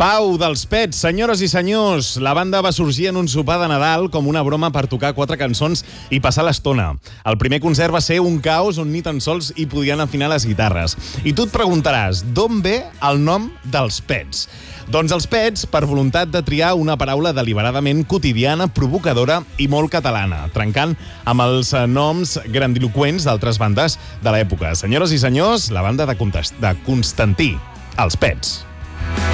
Pau dels Pets, senyores i senyors, la banda va sorgir en un sopar de Nadal com una broma per tocar 4 cançons i passar l'estona. El primer concert va ser un caos on ni tan sols hi podien afinar les guitarres. I tu et preguntaràs, d'on ve el nom dels Pets? Doncs els Pets, per voluntat de triar una paraula deliberadament quotidiana, provocadora i molt catalana, trencant amb els noms grandiloqüents d'altres bandes de l'època. Senyores i senyors, la banda de Constantí, els Pets.